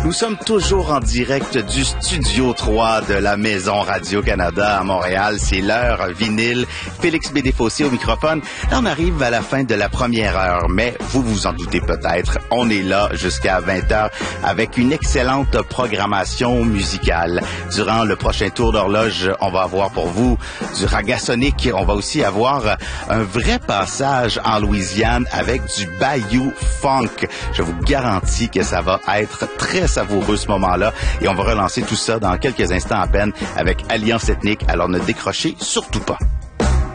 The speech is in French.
Nous sommes toujours en direct du Studio 3 de la Maison Radio-Canada à Montréal. C'est l'heure vinyle. Félix Bédéfossé au microphone. Là, on arrive à la fin de la première heure, mais vous vous en doutez peut-être, on est là jusqu'à 20h avec une excellente programmation musicale. Durant le prochain tour d'horloge, on va avoir pour vous du Ragasonic. On va aussi avoir un vrai passage en Louisiane avec du Bayou Funk. Je vous garantis que ça va être très savoureux ce moment-là et on va relancer tout ça dans quelques instants à peine avec Alliance Ethnique. Alors ne décrochez surtout pas.